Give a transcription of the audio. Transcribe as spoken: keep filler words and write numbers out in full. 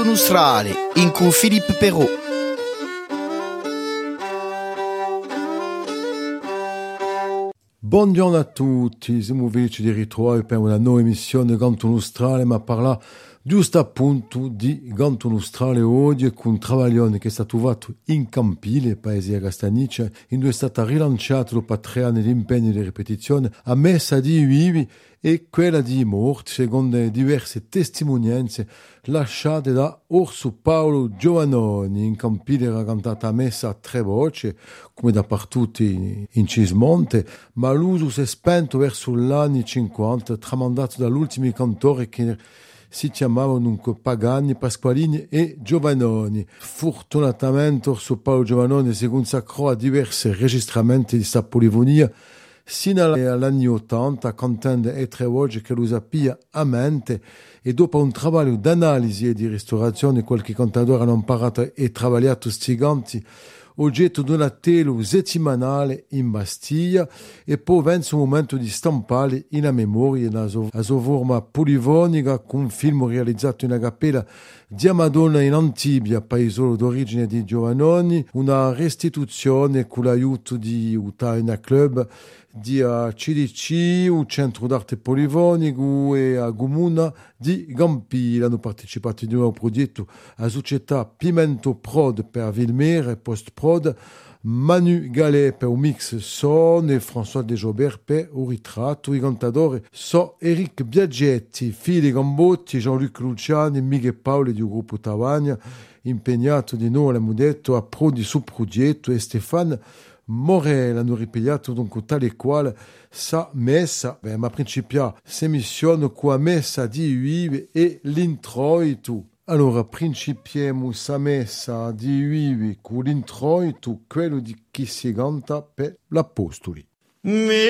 Nostrale, in cui Filippo Però. Buongiorno a tutti, siamo felici di ritrovare per una nuova emissione di Canto Nostrale, ma parla giusto appunto di Canto Nostrale oggi con un travaglione che è stato trovato in Campile, paese di Castagnice, in cui è stato rilanciato dopo tre anni di impegno e di ripetizione, a messa di vivi e quella di morti, secondo diverse testimonianze lasciate da Orso Paolo Giovannoni. In Campile era cantata a messa a tre voci, come dappertutto in Cismonte, ma l'uso si è spento verso gli anni cinquanta, tramandato dall'ultimi cantori che si chiamavano dunque Pagani, Pasqualini e Giovannoni. Fortunatamente Orso Paolo Giovannoni si consacrò a diversi registramenti di sta polifonia sino agli anni ottanta, cantando e tre voci che lo sapeva a mente, e dopo un lavoro d'analisi e di ristorazione qualche cantatore hanno imparato e lavorato stiganti, oggetto di una telo settimanale in Bastiglia, e poi venne un momento di stampare in a memoria a sua, a sua forma polifonica con un film realizzato in una cappella di Madonna in Antibia, paesolo d'origine di Giovannoni, una restituzione con l'aiuto di Utaina Club, di C D C, un centro d'arte polifonico, e a Comuna di Campile. Hanno partecipato di nuovo al progetto a società Pimento Prod per Vilmere e Post Prod, Manu Gallet per un mix son e François De Jobert per un ritratto. I cantatori sono Eric Biaggetti, Fili Gambotti, Jean-Luc Luciani, Miguel Paoli di gruppo Tavagna, impegnato di nuovo, l'abbiamo detto, a Prodi su progetto, e Stéphane Morel hanno ripigliato dunque tale quale sa messa, beh, ma principia se missione con la messa di vive e l'introito. Allora, principiamo sa messa di vive con l'introito, quello di chi si canta per l'Apostoli.